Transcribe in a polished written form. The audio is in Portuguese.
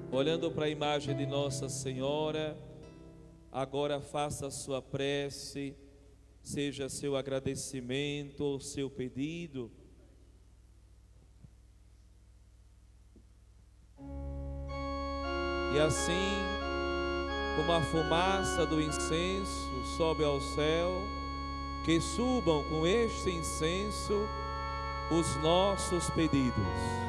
olhando para a imagem de Nossa Senhora, agora faça a sua prece, seja seu agradecimento ou seu pedido. E assim, como a fumaça do incenso sobe ao céu, que subam com este incenso os nossos pedidos.